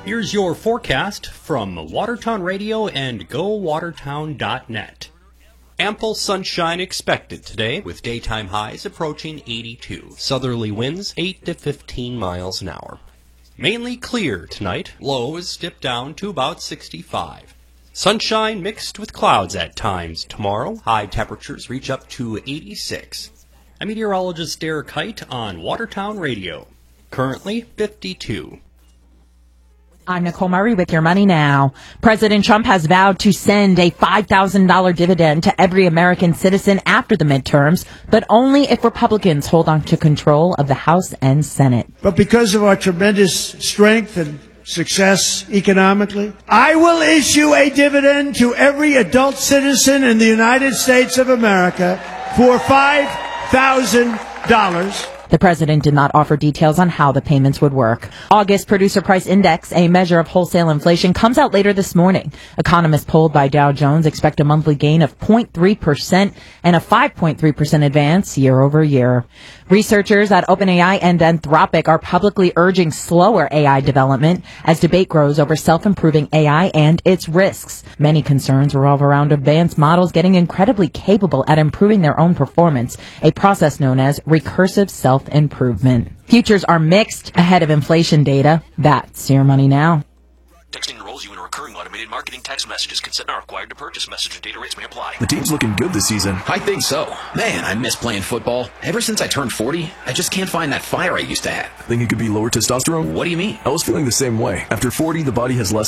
Here's your forecast from Watertown Radio and GoWatertown.net. Ample sunshine expected today, with daytime highs approaching 82. Southerly winds 8 to 15 miles an hour. Mainly clear tonight. Lows dip down to about 65. Sunshine mixed with clouds at times tomorrow. High temperatures reach up to 86. I'm meteorologist Derek Height on Watertown Radio. Currently 52. I'm Nicole Murray with Your Money Now. President Trump has vowed to send a $5,000 dividend to every American citizen after the midterms, but only if Republicans hold on to control of the House and Senate. But because of our tremendous strength and success economically, I will issue a dividend to every adult citizen in the United States of America for $5,000. The president did not offer details on how the payments would work. August Producer Price Index, a measure of wholesale inflation, comes out later this morning. Economists polled by Dow Jones expect a monthly gain of 0.3% and a 5.3% advance year over year. Researchers at OpenAI and Anthropic are publicly urging slower AI development as debate grows over self-improving AI and its risks. Many concerns revolve around advanced models getting incredibly capable at improving their own performance, a process known as recursive self-improvement. Futures are mixed ahead of inflation data. That's Your Money Now. Texting enrolls you in a recurring automated marketing text messages. Consent not required to purchase. Message and data rates may apply. The team's looking good this season. I think so. Man, I miss playing football. Ever since I turned 40, I just can't find that fire I used to have. Think it could be lower testosterone? What do you mean? I was feeling the same way. After 40, the body has less